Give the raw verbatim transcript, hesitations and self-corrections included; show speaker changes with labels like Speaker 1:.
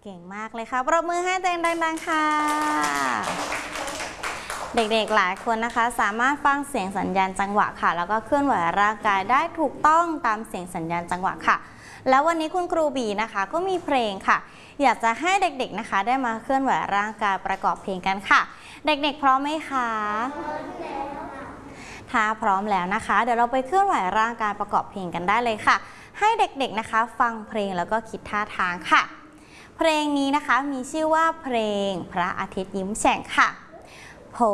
Speaker 1: เก่งมากเลยค่ะปรบมือให้ตัวเองดังๆค่ะเด็กๆหลายคนนะคะสามารถฟังเสียงสัญญาณจังหวะค่ะแล้วก็เคลื่อนไหวร่างกายได้ถูกต้องตามเสียงสัญญาณจังหวะค่ะแล้ววันนี้คุณครูบีนะคะก็มีเพลงค่ะอยากจะให้เด็กๆนะคะได้มาเคลื่อนไหวร่างกายประกอบเพลงกันค่ะเด็กๆพร้อมไหมคะถ้าพร้อมแล้วนะคะเดี๋ยวเราไปเคลื่อนไหวร่างกายประกอบเพลงกันได้เลยค่ะให้เด็กๆนะคะฟังเพลงแล้วก็คิดท่าทางค่ะเพลงนี้นะคะมีชื่อว่าเพลงพระอาทิตย์ยิ้มแฉ่งค่ะ